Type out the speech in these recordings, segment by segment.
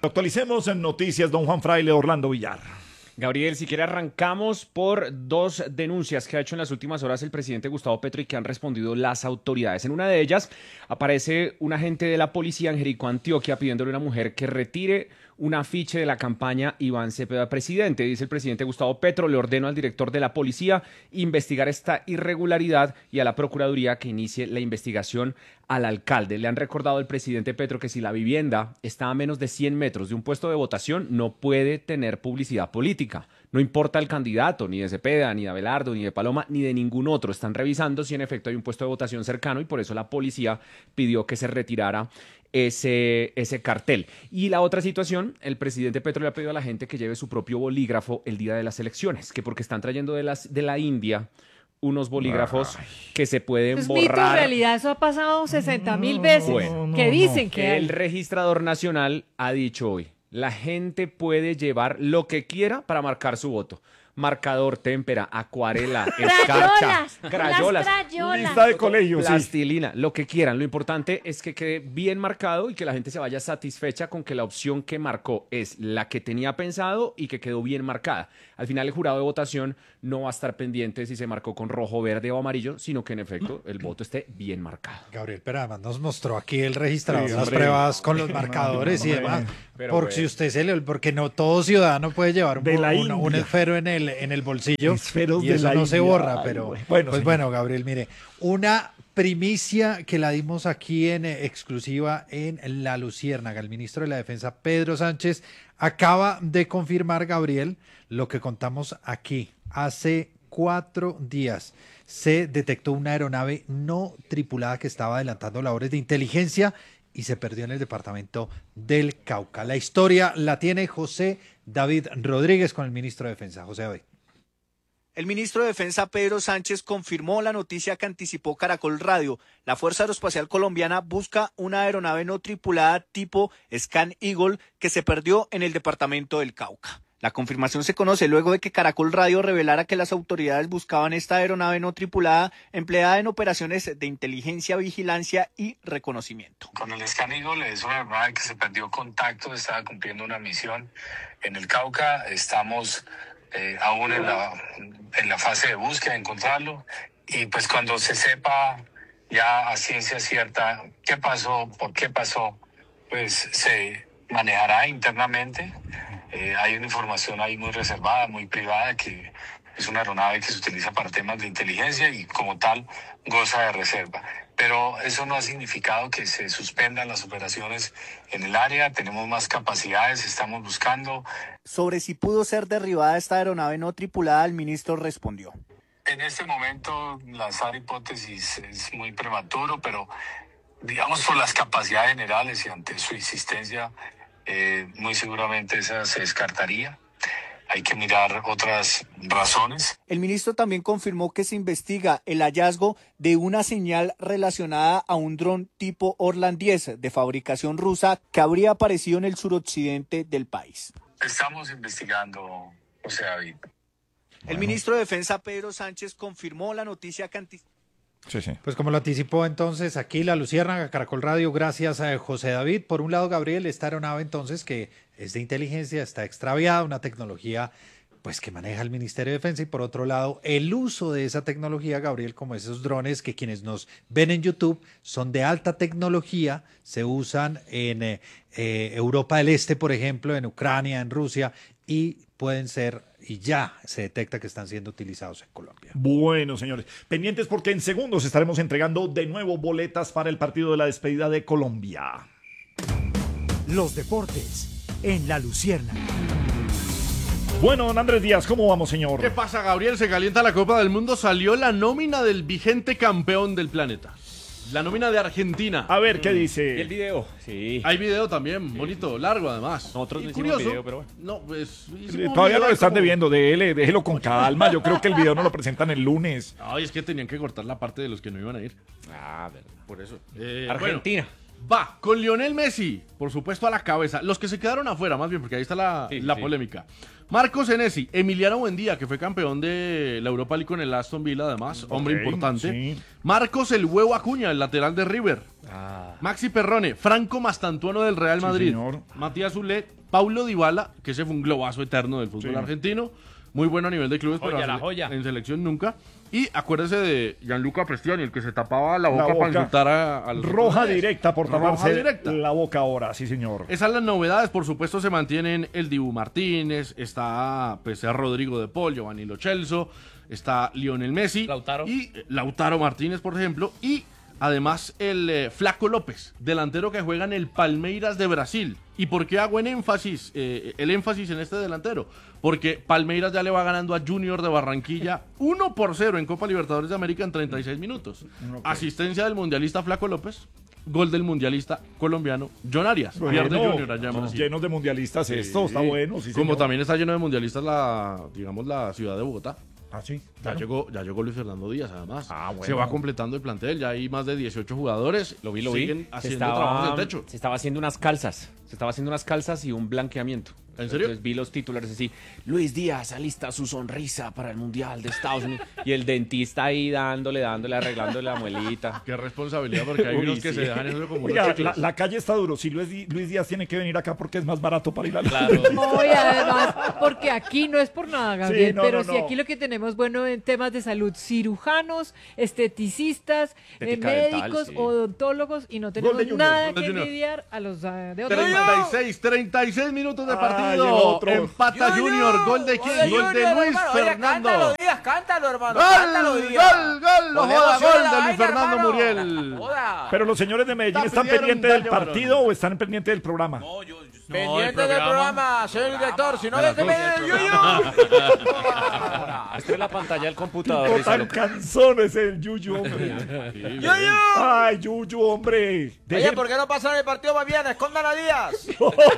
Actualicemos en noticias, don Juan Fraile Orlando Villar. Gabriel, si quiere arrancamos por dos denuncias que ha hecho en las últimas horas el presidente Gustavo Petro y que han respondido las autoridades. En una de ellas aparece un agente de la policía en Jericó, Antioquia, pidiéndole a una mujer que retire un afiche de la campaña Iván Cepeda presidente. Dice el presidente Gustavo Petro: le ordeno al director de la policía investigar esta irregularidad y a la Procuraduría que inicie la investigación al alcalde. Le han recordado al presidente Petro que si la vivienda está a menos de 100 metros de un puesto de votación no puede tener publicidad política. No importa el candidato, ni de Cepeda, ni de Abelardo, ni de Paloma, ni de ningún otro. Están revisando si en efecto hay un puesto de votación cercano y por eso la policía pidió que se retirara ese cartel. Y la otra situación, el presidente Petro le ha pedido a la gente que lleve su propio bolígrafo el día de las elecciones, que porque están trayendo de la India unos bolígrafos que se pueden Es borrar. mito, en realidad eso ha pasado 60.000 veces. Bueno, que dicen que hay. El registrador nacional ha dicho hoy: la gente puede llevar lo que quiera para marcar su voto. Marcador, témpera, acuarela, escarcha, crayolas, lista de colegio, plastilina, lo que quieran. Lo importante es que quede bien marcado y que la gente se vaya satisfecha con que la opción que marcó es la que tenía pensado y que quedó bien marcada. Al final el jurado de votación no va a estar pendiente si se marcó con rojo, verde o amarillo, sino que en efecto el voto esté bien marcado. Gabriel, pero además nos mostró aquí el registrador Sí, las hombre. pruebas con los marcadores y demás. Pero Porque bueno. si usted porque no todo ciudadano puede llevar De la un India. esfero en el bolsillo Esferos y de eso la no se India. borra, Ay, pero bueno, pues señor. bueno, Gabriel, mire, una primicia que la dimos aquí en exclusiva en La Luciérnaga. El ministro de la Defensa, Pedro Sánchez, acaba de confirmar, Gabriel, lo que contamos aquí. Hace 4 días se detectó una aeronave no tripulada que estaba adelantando labores de inteligencia y se perdió en el departamento del Cauca. La historia la tiene José David Rodríguez con el ministro de Defensa. José David. El ministro de Defensa, Pedro Sánchez, confirmó la noticia que anticipó Caracol Radio. La Fuerza Aeroespacial Colombiana busca una aeronave no tripulada tipo Scan Eagle que se perdió en el departamento del Cauca. La confirmación se conoce luego de que Caracol Radio revelara que las autoridades buscaban esta aeronave no tripulada empleada en operaciones de inteligencia, vigilancia y reconocimiento. Con el Scan Eagle es una aeronave que se perdió contacto, estaba cumpliendo una misión en el Cauca. Estamos aún en la fase de búsqueda, de encontrarlo. Y pues cuando se sepa ya a ciencia cierta qué pasó, por qué pasó, pues se manejará internamente. Hay una información ahí muy reservada, muy privada, que es una aeronave que se utiliza para temas de inteligencia y como tal goza de reserva. Pero eso no ha significado que se suspendan las operaciones en el área. Tenemos más capacidades, estamos buscando. Sobre si pudo ser derribada esta aeronave no tripulada, el ministro respondió. En este momento lanzar hipótesis es muy prematuro, pero digamos por las capacidades generales y ante su insistencia, muy seguramente esa se descartaría. Hay que mirar otras razones. El ministro también confirmó que se investiga el hallazgo de una señal relacionada a un dron tipo Orlan 10 de fabricación rusa que habría aparecido en el suroccidente del país. Estamos investigando, José David. El ministro de Defensa, Pedro Sánchez, confirmó la noticia que Sí. Pues como lo anticipó entonces aquí La Luciérnaga, Caracol Radio, gracias a José David. Por un lado, Gabriel, esta aeronave entonces que es de inteligencia, está extraviada, una tecnología pues que maneja el Ministerio de Defensa, y por otro lado, el uso de esa tecnología, Gabriel, como esos drones que quienes nos ven en YouTube son de alta tecnología, se usan en Europa del Este, por ejemplo, en Ucrania, en Rusia, y pueden ser, y ya se detecta que están siendo utilizados en Colombia. Bueno, señores, pendientes porque en segundos estaremos entregando de nuevo boletas para el partido de la despedida de Colombia. Los deportes en La Luciérnaga. Bueno, don Andrés Díaz, ¿cómo vamos, señor? ¿Qué pasa, Gabriel? Se calienta la Copa del Mundo. Salió la nómina del vigente campeón del planeta. La nómina de Argentina. A ver, ¿qué ¿Y el dice? video? Sí. Hay video también, bonito, largo además. Nosotros Y no hicimos video, pero bueno. No, pues... Todavía no lo están debiendo, déjelo con calma. Yo creo que el video no lo presentan el lunes. Ay, es que tenían que cortar la parte de los que no iban a ir. Ah, verdad. Por eso. Argentina. Bueno, Va, con Lionel Messi, por supuesto, a la cabeza. Los que se quedaron afuera, más bien, porque ahí está la polémica. Marcos Senesi, Emiliano Buendía, que fue campeón de la Europa League con el Aston Villa, además, hombre importante. Sí. Marcos el Huevo Acuña, el lateral de River. Maxi Perrone, Franco Mastantuono del Real Madrid. Señor. Matías Zulé, Paulo Dybala, que ese fue un globazo eterno del fútbol argentino. Muy bueno a nivel de clubes, pero en selección nunca. Y acuérdese de Gianluca Prestiani, el que se tapaba la boca para insultar al... Roja directa por taparse la boca ahora, sí señor. Esas las novedades, por supuesto, se mantienen el Dibu Martínez, está Rodrigo de Paul, Giovanni Lo Celso, está Lionel Messi. Y Lautaro Martínez, por ejemplo, y además el Flaco López, delantero que juega en el Palmeiras de Brasil. ¿Y por qué hago el énfasis en este delantero? Porque Palmeiras ya le va ganando a Junior de Barranquilla 1-0 en Copa Libertadores de América en 36 minutos. Asistencia del mundialista Flaco López, gol del mundialista colombiano John Arias. Pierde Junior allá en Brasil. Llenos de mundialistas esto, está bueno. Sí, como también está lleno de mundialistas la ciudad de Bogotá. Ah, sí. Ya llegó Luis Fernando Díaz, además. Bueno. Se va completando el plantel, ya hay más de 18 jugadores. Lo vi. Siguen haciendo trabajos de techo. Se estaba haciendo unas calzas y un blanqueamiento. ¿En serio? Entonces vi los titulares así, Luis Díaz alista su sonrisa para el Mundial de Estados Unidos. Y el dentista ahí dándole, arreglándole la muelita. Qué responsabilidad, porque hay unos que se dejan eso como Oiga, la calle está duro. Si Luis Díaz tiene que venir acá porque es más barato para ir a la... Claro. No, y además, porque aquí no es por nada, Gabriel, Sí, pero si aquí lo que tenemos bueno en temas de salud, cirujanos, esteticistas, Estética médicos, dental, sí. odontólogos, y no tenemos Junior, nada gol de que Junior. envidiar a los de otros. 36 minutos de Ay, partido. otro. Empata Junior. ¿Gol de quién? Gol de Luis Fernando. Cántalo, hermano. Gol. No joda, gol de Luis Fernando Muriel. Pero los señores de Medellín Está están pidiendo pendientes un del daño, partido o están pendientes del programa. Pendiente del programa, señor director. Si no, desde Medellín. Muestre la pantalla del computador. Tipo díselo. tan cansón es el Yuyu, hombre. Ay, Yuyu, hombre. Oye, ¿por qué no pasaron el partido más bien? Escondan a Díaz.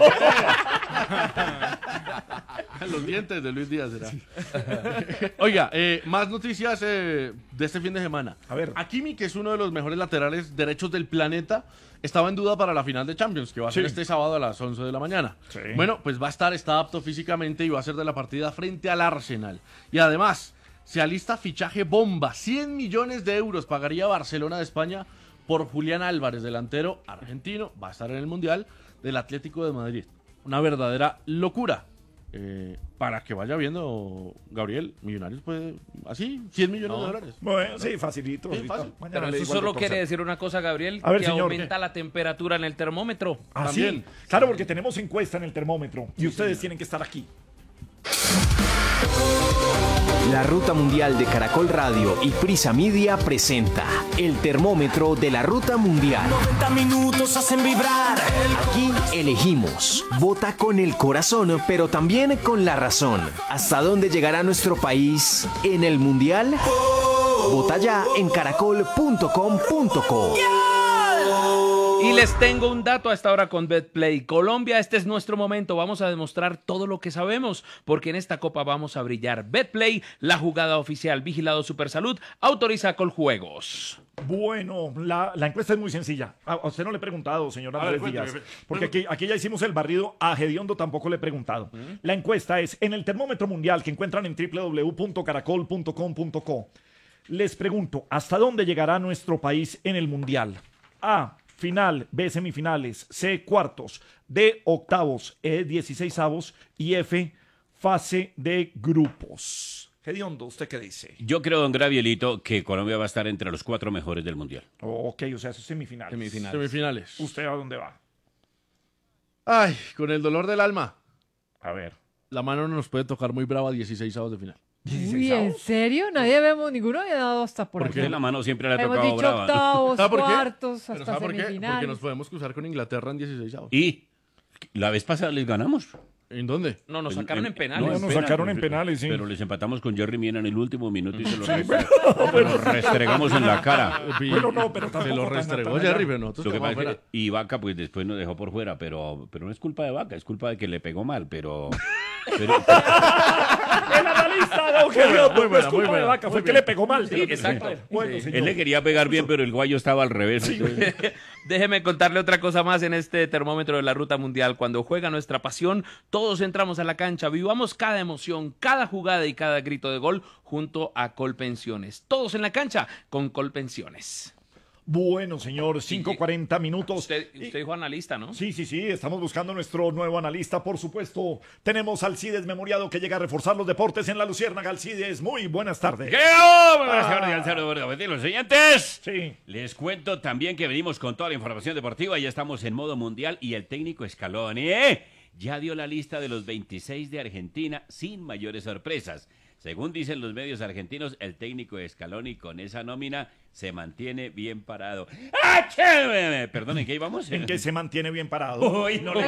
Los dientes de Luis Díaz será. Oiga, más noticias de este fin de semana. A ver. Hakimi, que es uno de los mejores laterales derechos del planeta, estaba en duda para la final de Champions, que va a ser este sábado a las 11 de la mañana. Sí. Bueno, pues está apto físicamente y va a ser de la partida frente al Arsenal. Y además, se alista fichaje bomba. 100 millones de euros pagaría Barcelona de España por Julián Álvarez, delantero argentino. Va a estar en el Mundial del Atlético de Madrid. Una verdadera locura. Para que vaya viendo, Gabriel, Millonarios puede, así, 100 millones de dólares. Bueno, sí, facilito. Sí, fácil. Mañana Pero le eso digo solo algo quiere por decir una cosa, Gabriel, A ver, que señor, aumenta ¿qué? la temperatura en el termómetro. Ah, También. sí. Claro, porque tenemos encuesta en el termómetro y ustedes tienen que estar aquí. La Ruta Mundial de Caracol Radio y Prisa Media presenta el termómetro de la Ruta Mundial. 90 minutos hacen vibrar. Aquí elegimos. Vota con el corazón, pero también con la razón. ¿Hasta dónde llegará nuestro país en el Mundial? Vota ya en caracol.com.co. Y les tengo un dato a esta hora con BetPlay. Colombia, este es nuestro momento. Vamos a demostrar todo lo que sabemos, porque en esta copa vamos a brillar. BetPlay, la jugada oficial. Vigilado Supersalud, autoriza Coljuegos. Bueno, la encuesta es muy sencilla. A usted no le he preguntado, señor Andrés Díaz, porque aquí ya hicimos el barrido. A Gediondo tampoco le he preguntado. La encuesta es en el termómetro mundial que encuentran en www.caracol.com.co. Les pregunto, ¿hasta dónde llegará nuestro país en el mundial? A, final, B, semifinales, C, cuartos, D, octavos, E, 16avos y F, fase de grupos. Gediondo, ¿usted qué dice? Yo creo, don Gravielito, que Colombia va a estar entre los 4 mejores del Mundial. Ok, o sea, eso es semifinales. Semifinales. ¿Usted a dónde va? Ay, con el dolor del alma. A ver. La mano nos puede tocar muy brava 16avos de final. Uy, ¿en serio? Ninguno había dado hasta por Porque aquí. la mano siempre le ha Hemos tocado dicho brava, ¿no? octavos, ¿Sabe por qué? cuartos, ¿Pero hasta sabe por qué? Porque semifinales. nos podemos cruzar con Inglaterra en 16avos. Y la vez pasada les ganamos. ¿En dónde? No, nos sacaron en penales. No, nos sacaron en penales, sí. Pero les empatamos con Jerry Mina en el último minuto y se lo restregamos en la cara. Bueno, no, pero se tampoco lo tan restregó allá. Jerry, pero nosotros Lo que quedamos pasa es afuera. que Vaca pues después nos dejó por fuera, pero no es culpa de Vaca, es culpa de que le pegó mal, pero El analista, no, muy buena, muy buena. Vaca, fue que le pegó mal. Sí, exacto. Bueno, Él le quería pegar bien, pero el guayo estaba al revés. Déjeme contarle otra cosa más en este termómetro de la Ruta Mundial. Cuando juega nuestra pasión, todos entramos a la cancha, vivamos cada emoción, cada jugada y cada grito de gol junto a Colpensiones. Todos en la cancha con Colpensiones. Bueno, señor, 5:40 minutos. Usted dijo analista, ¿no? Sí, estamos buscando nuestro nuevo analista, por supuesto. Tenemos al Alcides Memoriado que llega a reforzar los deportes en la Luciérnaga. Alcides, muy buenas tardes. Los siguientes. Sí. Les cuento también que venimos con toda la información deportiva. Ya estamos en modo mundial y el técnico Scaloni ya dio la lista de los 26 de Argentina sin mayores sorpresas. Según dicen los medios argentinos, el técnico Scaloni con esa nómina se mantiene bien parado. Perdón, ¿en qué íbamos? En que se mantiene bien parado. Uy, no lo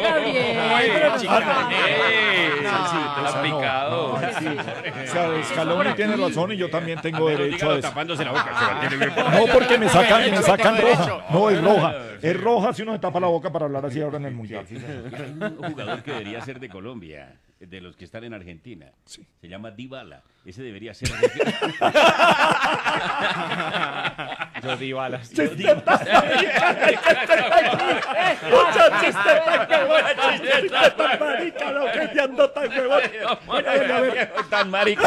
Está picado. O sea, Scaloni tiene razón y yo también tengo derecho a eso. Tapándose la boca, se mantiene bien parado. No, porque me sacan roja. No, es roja. Es roja si uno se tapa la boca para hablar así ahora en el Mundial. Hay un jugador que debería ser de Colombia, de los que están en Argentina. Sí. Se llama Dybala. Ese debería ser Yo Dybala. Tan marica.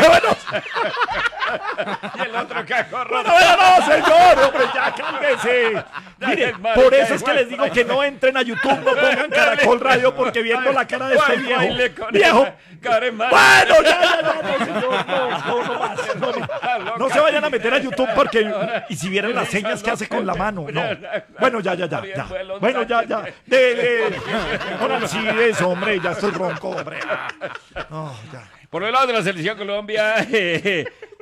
Y el otro cajorro. No, señor, hombre, ya cálmese. Mire, por eso es que les digo que no entren a YouTube, no pongan Caracol Radio, porque viendo la cara de este viejo. Bueno, ya, señor, no se vayan a meter a YouTube porque y si vieran las señas que hace con la mano, no. Bueno, ya. Bueno, ya. Con Alcides, hombre, ya estoy ronco, hombre. Por el lado de la selección Colombia,